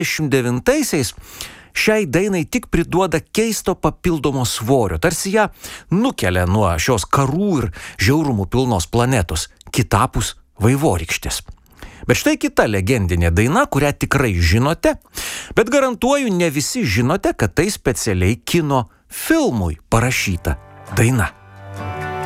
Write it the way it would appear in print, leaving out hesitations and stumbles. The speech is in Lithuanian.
1999-aisiais šiai dainai tik priduoda keisto papildomo svorio, tarsi ją nukelia nuo šios karų ir žiaurumų pilnos planetos, kitapus vaivorykštės. Bet štai kita legendinė daina, kurią tikrai žinote, bet garantuoju, ne visi žinote, kad tai specialiai kino filmui parašyta daina.